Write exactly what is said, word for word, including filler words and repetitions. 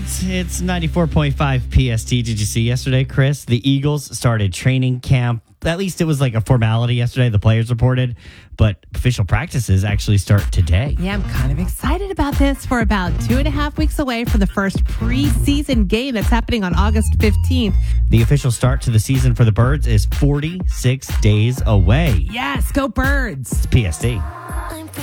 Sports, it's ninety-four point five P S T. Did you see yesterday, Chris? The Eagles started training camp. At least it was like a formality yesterday, the players reported, but official practices actually start today. Yeah, I'm kind of excited about this. For about two and a half weeks away from the first preseason game that's happening on August fifteenth. The official start to the season for the Birds is forty-six days away. Yes, go Birds. It's P S T.